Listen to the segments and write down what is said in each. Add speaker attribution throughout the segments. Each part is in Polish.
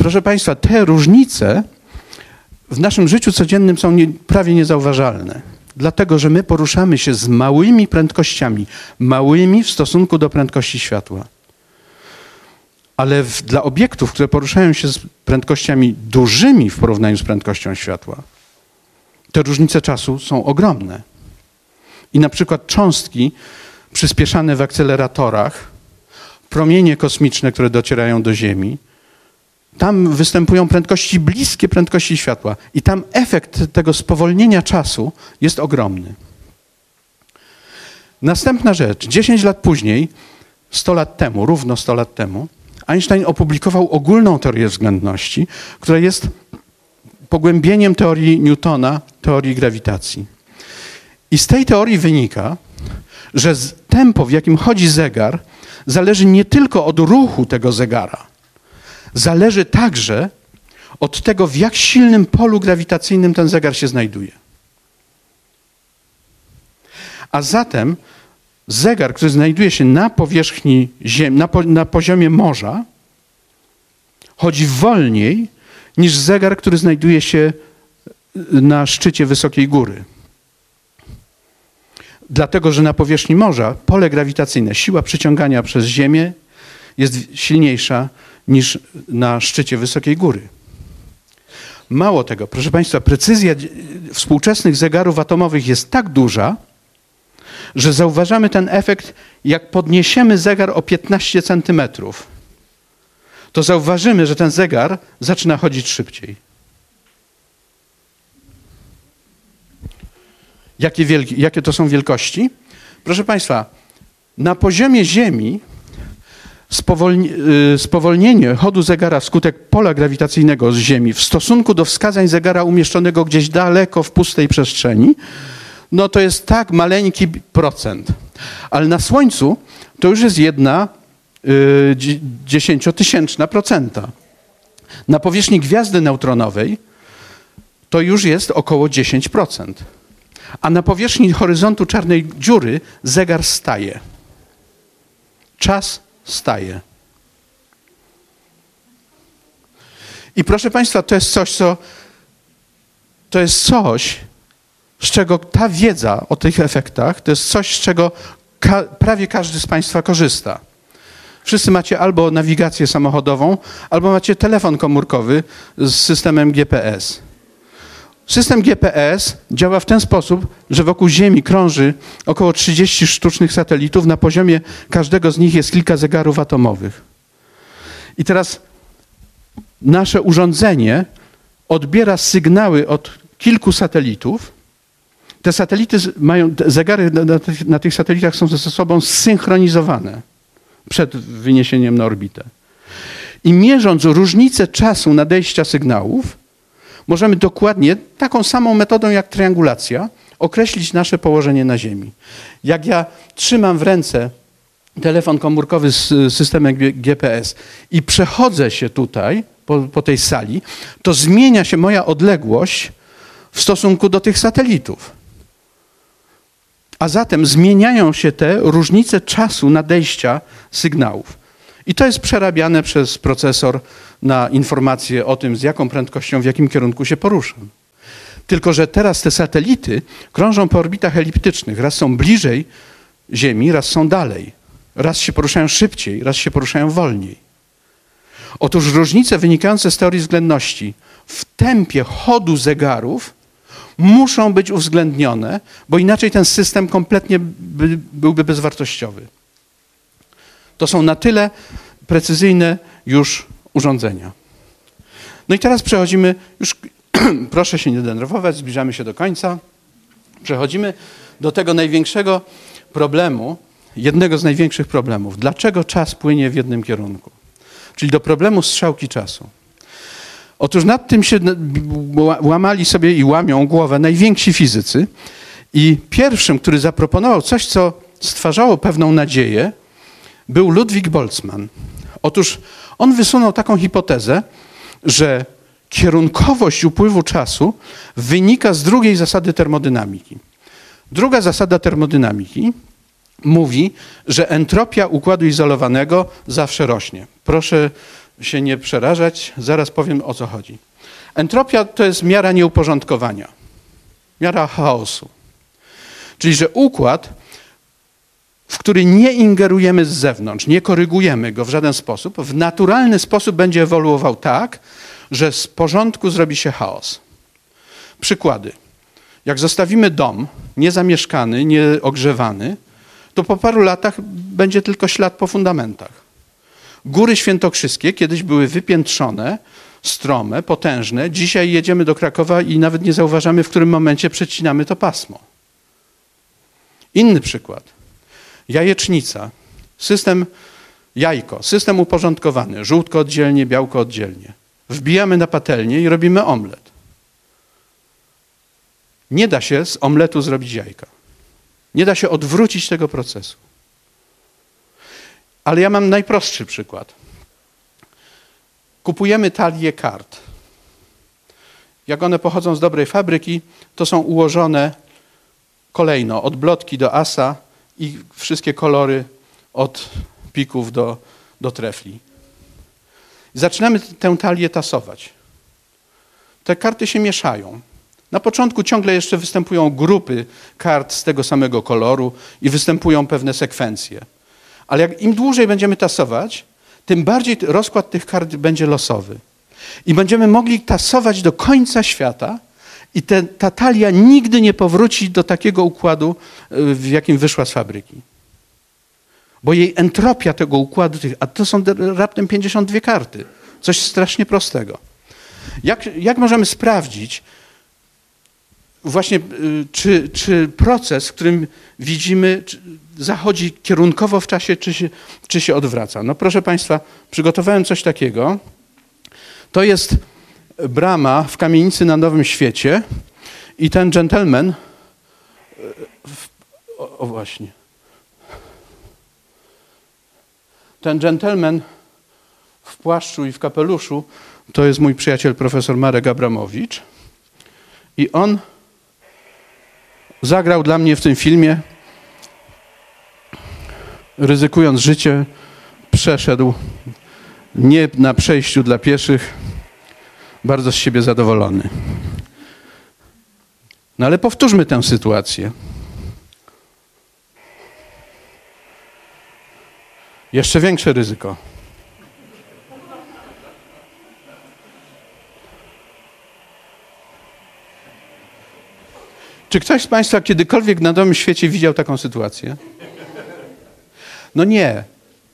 Speaker 1: proszę Państwa, te różnice w naszym życiu codziennym są prawie niezauważalne. Dlatego, że my poruszamy się z małymi prędkościami, małymi w stosunku do prędkości światła. Ale dla obiektów, które poruszają się z prędkościami dużymi w porównaniu z prędkością światła, te różnice czasu są ogromne. I na przykład cząstki przyspieszane w akceleratorach, promienie kosmiczne, które docierają do Ziemi, tam występują prędkości bliskie prędkości światła i tam efekt tego spowolnienia czasu jest ogromny. Następna rzecz. 10 lat później, 100 lat temu, równo 100 lat temu, Einstein opublikował ogólną teorię względności, która jest pogłębieniem teorii Newtona, teorii grawitacji. I z tej teorii wynika, że tempo, w jakim chodzi zegar, zależy nie tylko od ruchu tego zegara, zależy także od tego, w jak silnym polu grawitacyjnym ten zegar się znajduje. A zatem zegar, który znajduje się na powierzchni Ziemi, na poziomie morza, chodzi wolniej niż zegar, który znajduje się na szczycie wysokiej góry. Dlatego, że na powierzchni morza pole grawitacyjne, siła przyciągania przez Ziemię jest silniejsza niż na szczycie wysokiej góry. Mało tego, proszę Państwa, precyzja współczesnych zegarów atomowych jest tak duża, że zauważamy ten efekt, jak podniesiemy zegar o 15 centymetrów. To zauważymy, że ten zegar zaczyna chodzić szybciej. Jakie to są wielkości? Proszę Państwa, na poziomie Ziemi spowolnienie chodu zegara wskutek pola grawitacyjnego z Ziemi w stosunku do wskazań zegara umieszczonego gdzieś daleko w pustej przestrzeni, no to jest tak maleńki procent. Ale na Słońcu to już jest 1/100000%. Na powierzchni gwiazdy neutronowej to już jest około 10%. A na powierzchni horyzontu czarnej dziury zegar staje. Czas staje. I proszę Państwa, to jest coś, z czego ta wiedza o tych efektach, to jest coś, z czego prawie każdy z Państwa korzysta. Wszyscy macie albo nawigację samochodową, albo macie telefon komórkowy z systemem GPS. System GPS działa w ten sposób, że wokół Ziemi krąży około 30 sztucznych satelitów. Na poziomie każdego z nich jest kilka zegarów atomowych. I teraz nasze urządzenie odbiera sygnały od kilku satelitów. Te satelity zegary na tych satelitach są ze sobą zsynchronizowane przed wyniesieniem na orbitę. I mierząc różnicę czasu nadejścia sygnałów, możemy dokładnie, taką samą metodą jak triangulacja, określić nasze położenie na Ziemi. Jak ja trzymam w ręce telefon komórkowy z systemem GPS i przechodzę się tutaj, po tej sali, to zmienia się moja odległość w stosunku do tych satelitów. A zatem zmieniają się te różnice czasu nadejścia sygnałów. I to jest przerabiane przez procesor na informacje o tym, z jaką prędkością, w jakim kierunku się poruszam. Tylko że teraz te satelity krążą po orbitach eliptycznych. Raz są bliżej Ziemi, raz są dalej. Raz się poruszają szybciej, raz się poruszają wolniej. Otóż różnice wynikające z teorii względności w tempie chodu zegarów muszą być uwzględnione, bo inaczej ten system kompletnie byłby bezwartościowy. To są na tyle precyzyjne już urządzenia. No i teraz przechodzimy, już proszę się nie denerwować, zbliżamy się do końca. Przechodzimy do tego największego problemu, jednego z największych problemów. Dlaczego czas płynie w jednym kierunku? Czyli do problemu strzałki czasu. Otóż nad tym się łamali sobie i łamią głowę najwięksi fizycy i pierwszym, który zaproponował coś, co stwarzało pewną nadzieję, był Ludwig Boltzmann. Otóż on wysunął taką hipotezę, że kierunkowość upływu czasu wynika z drugiej zasady termodynamiki. Druga zasada termodynamiki mówi, że entropia układu izolowanego zawsze rośnie. Proszę się nie przerażać, zaraz powiem, o co chodzi. Entropia to jest miara nieuporządkowania, miara chaosu. Czyli, że układ, w który nie ingerujemy z zewnątrz, nie korygujemy go w żaden sposób, w naturalny sposób będzie ewoluował tak, że z porządku zrobi się chaos. Przykłady. Jak zostawimy dom niezamieszkany, nieogrzewany, to po paru latach będzie tylko ślad po fundamentach. Góry świętokrzyskie kiedyś były wypiętrzone, strome, potężne. Dzisiaj jedziemy do Krakowa i nawet nie zauważamy, w którym momencie przecinamy to pasmo. Inny przykład. Jajecznica. System uporządkowany. Żółtko oddzielnie, białko oddzielnie. Wbijamy na patelnię i robimy omlet. Nie da się z omletu zrobić jajka. Nie da się odwrócić tego procesu. Ale ja mam najprostszy przykład. Kupujemy talie kart. Jak one pochodzą z dobrej fabryki, to są ułożone kolejno od blotki do asa i wszystkie kolory od pików do trefli. Zaczynamy tę talię tasować. Te karty się mieszają. Na początku ciągle jeszcze występują grupy kart z tego samego koloru i występują pewne sekwencje. Ale jak im dłużej będziemy tasować, tym bardziej rozkład tych kart będzie losowy. I będziemy mogli tasować do końca świata i ta talia nigdy nie powróci do takiego układu, w jakim wyszła z fabryki. Bo jej entropia tego układu, a to są raptem 52 karty. Coś strasznie prostego. Jak możemy sprawdzić właśnie, czy proces, w którym widzimy, zachodzi kierunkowo w czasie, czy się odwraca? No proszę Państwa, przygotowałem coś takiego. To jest brama w kamienicy na Nowym Świecie i ten dżentelmen, o właśnie, ten dżentelmen w płaszczu i w kapeluszu to jest mój przyjaciel profesor Marek Abramowicz i on zagrał dla mnie w tym filmie, ryzykując życie, przeszedł nie na przejściu dla pieszych, bardzo z siebie zadowolony. No ale powtórzmy tę sytuację. Jeszcze większe ryzyko. Czy ktoś z Państwa kiedykolwiek na Nowym Świecie widział taką sytuację? No nie.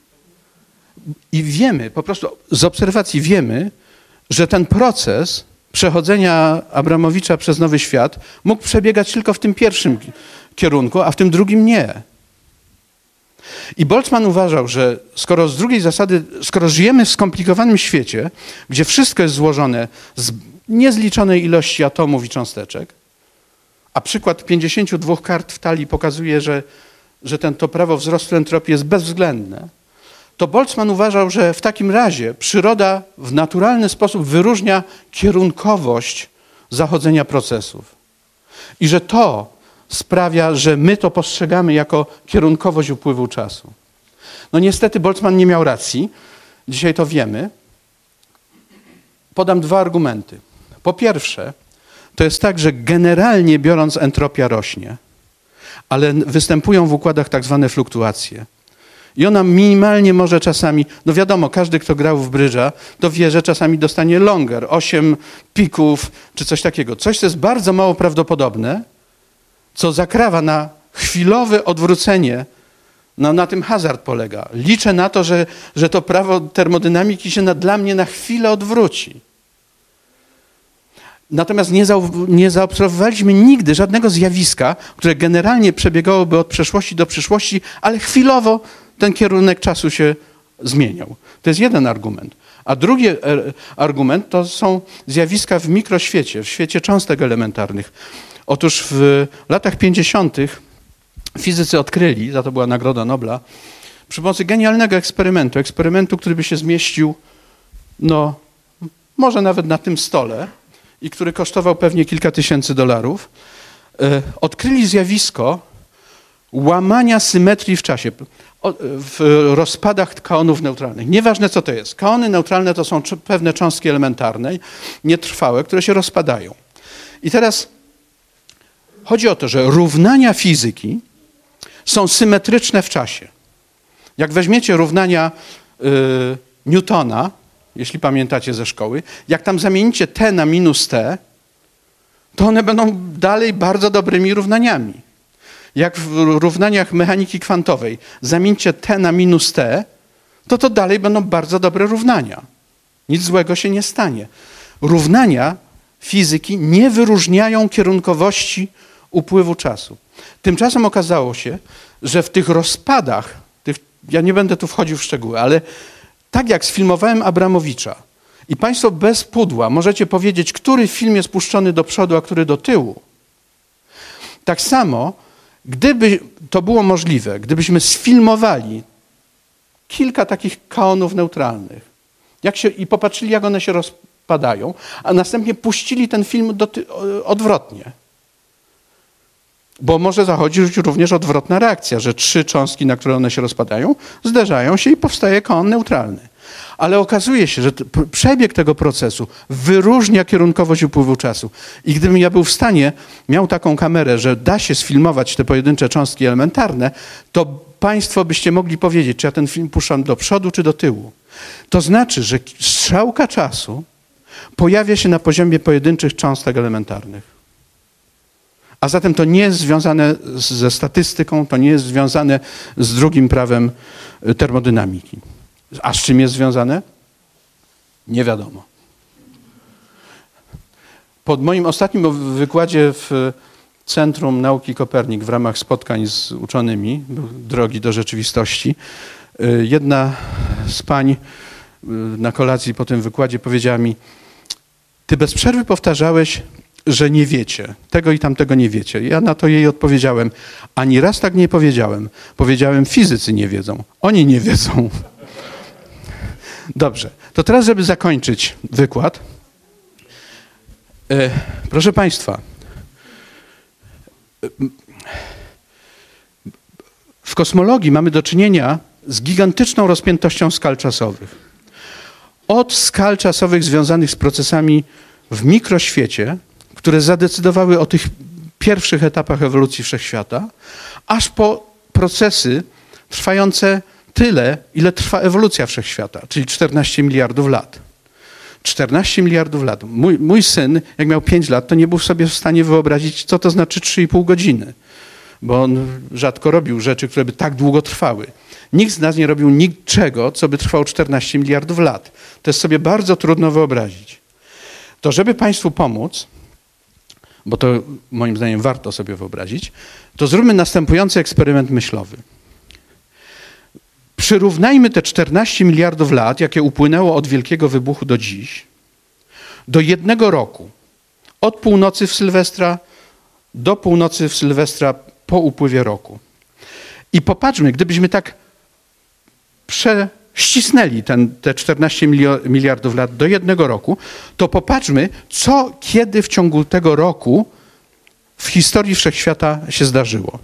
Speaker 1: I wiemy, po prostu z obserwacji wiemy, że ten proces przechodzenia Abramowicza przez Nowy Świat mógł przebiegać tylko w tym pierwszym kierunku, a w tym drugim nie. I Boltzmann uważał, że skoro z drugiej zasady, skoro żyjemy w skomplikowanym świecie, gdzie wszystko jest złożone z niezliczonej ilości atomów i cząsteczek, a przykład 52 kart w talii pokazuje, że to prawo wzrostu entropii jest bezwzględne, to Boltzmann uważał, że w takim razie przyroda w naturalny sposób wyróżnia kierunkowość zachodzenia procesów. I że to sprawia, że my to postrzegamy jako kierunkowość upływu czasu. No niestety Boltzmann nie miał racji. Dzisiaj to wiemy. Podam dwa argumenty. Po pierwsze, to jest tak, że generalnie biorąc entropia rośnie, ale występują w układach tak zwane fluktuacje. I ona minimalnie może czasami, no wiadomo, każdy, kto grał w brydża, to wie, że czasami dostanie longer, 8 pików czy coś takiego. Coś, co jest bardzo mało prawdopodobne, co zakrawa na chwilowe odwrócenie. No na tym hazard polega. Liczę na to, że to prawo termodynamiki się dla mnie na chwilę odwróci. Natomiast nie zaobserwowaliśmy nigdy żadnego zjawiska, które generalnie przebiegałoby od przeszłości do przyszłości, ale chwilowo ten kierunek czasu się zmieniał. To jest jeden argument. A drugi argument to są zjawiska w mikroświecie, w świecie cząstek elementarnych. Otóż w latach 50. fizycy odkryli, za to była Nagroda Nobla, przy pomocy genialnego eksperymentu, który by się zmieścił, no może nawet na tym stole i który kosztował pewnie kilka tysięcy dolarów, odkryli zjawisko łamania symetrii w czasie. w rozpadach kaonów neutralnych. Nieważne, co to jest. Kaony neutralne to są pewne cząstki elementarne, nietrwałe, które się rozpadają. I teraz chodzi o to, że równania fizyki są symetryczne w czasie. Jak weźmiecie równania Newtona, jeśli pamiętacie ze szkoły, jak tam zamienicie t na minus t, to one będą dalej bardzo dobrymi równaniami. Jak w równaniach mechaniki kwantowej zamieńcie t na minus t, to dalej będą bardzo dobre równania. Nic złego się nie stanie. Równania fizyki nie wyróżniają kierunkowości upływu czasu. Tymczasem okazało się, że w tych rozpadach, ja nie będę tu wchodził w szczegóły, ale tak jak sfilmowałem Abramowicza i państwo bez pudła możecie powiedzieć, który film jest puszczony do przodu, a który do tyłu. Tak samo, gdyby to było możliwe, gdybyśmy sfilmowali kilka takich kaonów neutralnych i popatrzyli, jak one się rozpadają, a następnie puścili ten film odwrotnie. Bo może zachodzić również odwrotna reakcja, że 3 cząstki, na które one się rozpadają, zderzają się i powstaje kaon neutralny. Ale okazuje się, że przebieg tego procesu wyróżnia kierunkowość upływu czasu. I gdybym ja był w stanie, miał taką kamerę, że da się sfilmować te pojedyncze cząstki elementarne, to państwo byście mogli powiedzieć, czy ja ten film puszczam do przodu, czy do tyłu. To znaczy, że strzałka czasu pojawia się na poziomie pojedynczych cząstek elementarnych. A zatem to nie jest związane ze statystyką, to nie jest związane z drugim prawem termodynamiki. A z czym jest związane? Nie wiadomo. Pod moim ostatnim wykładzie w Centrum Nauki Kopernik w ramach spotkań z uczonymi, drogi do rzeczywistości, jedna z pań na kolacji po tym wykładzie powiedziała mi: ty bez przerwy powtarzałeś, że nie wiecie, tego i tamtego nie wiecie. Ja na to jej odpowiedziałem: ani raz tak nie powiedziałem. Powiedziałem, fizycy nie wiedzą. Oni nie wiedzą. Dobrze, to teraz, żeby zakończyć wykład. Proszę państwa, w kosmologii mamy do czynienia z gigantyczną rozpiętością skal czasowych. Od skal czasowych związanych z procesami w mikroświecie, które zadecydowały o tych pierwszych etapach ewolucji wszechświata, aż po procesy trwające tyle, ile trwa ewolucja wszechświata, czyli 14 miliardów lat. 14 miliardów lat. Mój syn, jak miał 5 lat, to nie był sobie w stanie wyobrazić, co to znaczy 3,5 godziny, bo on rzadko robił rzeczy, które by tak długo trwały. Nikt z nas nie robił niczego, co by trwało 14 miliardów lat. To jest sobie bardzo trudno wyobrazić. To żeby państwu pomóc, bo to moim zdaniem warto sobie wyobrazić, to zróbmy następujący eksperyment myślowy. Przyrównajmy te 14 miliardów lat, jakie upłynęło od Wielkiego Wybuchu do dziś, do 1 roku. Od północy w Sylwestra do północy w Sylwestra po upływie roku. I popatrzmy, gdybyśmy tak ścisnęli te 14 miliardów lat do 1 roku, to popatrzmy, co kiedy w ciągu tego roku w historii wszechświata się zdarzyło.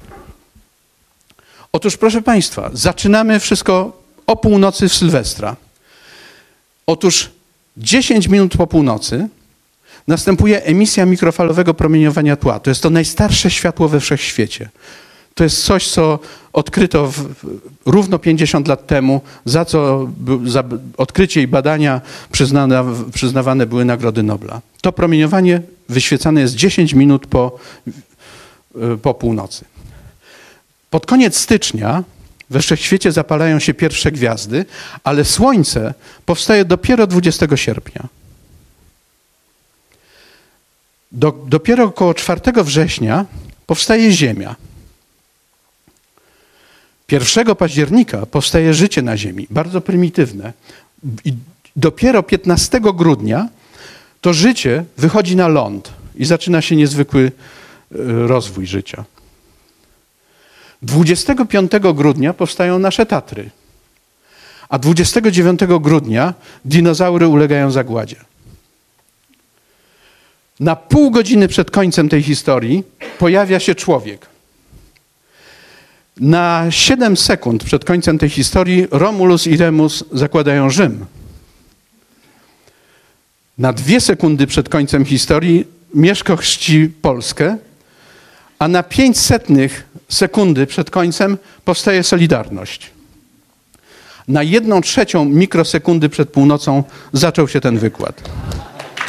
Speaker 1: Otóż, proszę państwa, zaczynamy wszystko o północy w Sylwestra. Otóż 10 minut po północy następuje emisja mikrofalowego promieniowania tła. To jest to najstarsze światło we wszechświecie. To jest coś, co odkryto równo 50 lat temu, za co za odkrycie i badania przyznawane były Nagrody Nobla. To promieniowanie wyświecane jest 10 minut po północy. Pod koniec stycznia we wszechświecie zapalają się pierwsze gwiazdy, ale Słońce powstaje dopiero 20 sierpnia. Dopiero około 4 września powstaje Ziemia. 1 października powstaje życie na Ziemi, bardzo prymitywne. I dopiero 15 grudnia to życie wychodzi na ląd i zaczyna się niezwykły rozwój życia. 25 grudnia powstają nasze Tatry, a 29 grudnia dinozaury ulegają zagładzie. Na pół godziny przed końcem tej historii pojawia się człowiek. Na 7 sekund przed końcem tej historii Romulus i Remus zakładają Rzym. Na 2 sekundy przed końcem historii Mieszko chrzci Polskę, a na 500 sekundy przed końcem powstaje Solidarność. Na 1/3 mikrosekundy przed północą zaczął się ten wykład.